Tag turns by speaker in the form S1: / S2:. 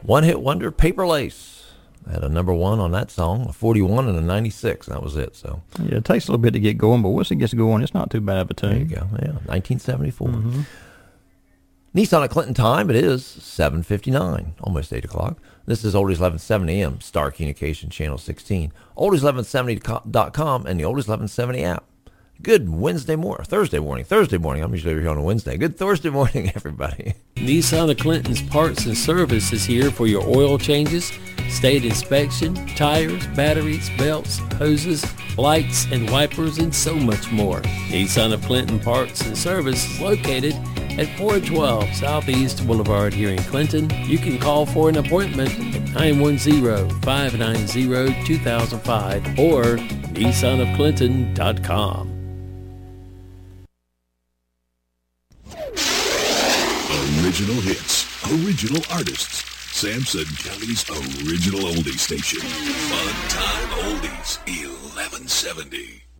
S1: One-hit wonder, Paper Lace. Had a number one on that song, a 41 and a 96. That was it. So
S2: yeah, it takes a little bit to get going, but once it gets going, it's not too bad of a tune.
S1: there you go. Yeah, 1974. Nissan at Clinton time, it is 7:59, almost 8 o'clock. This is Oldies 1170 AM, Star Communication Channel 16, Oldies1170.com, and the Oldies 1170 app. Good Thursday morning. I'm usually over here on a Wednesday. Good Thursday morning, everybody.
S3: Nissan of Clinton's Parts and Service is here for your oil changes, state inspection, tires, batteries, belts, hoses, lights, and wipers, and so much more. Nissan of Clinton Parts and Service is located at 412 Southeast Boulevard here in Clinton. You can call for an appointment at 910-590-2005 or nissanofclinton.com.
S4: Original hits, original artists. Sampson County's original oldie station. Fun Time Oldies 1170.